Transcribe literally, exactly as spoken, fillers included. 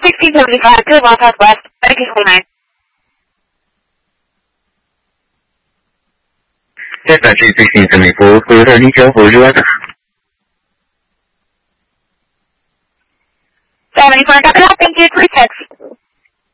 sixteen seventy-five, good one Southwest, nineteen twenty-nine. Dispatch sixteen seventy-four, clear our detail for U S. seventy-four, copy that, thank you, three text.